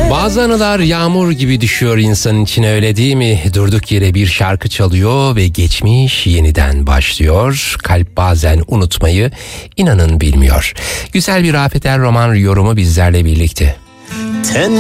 Bazı anılar yağmur gibi düşüyor insanın içine, öyle değil mi? Durduk yere bir şarkı çalıyor ve geçmiş yeniden başlıyor. Kalp bazen unutmayı inanın bilmiyor. Güzel bir Rafet Er Roman yorumu bizlerle birlikte.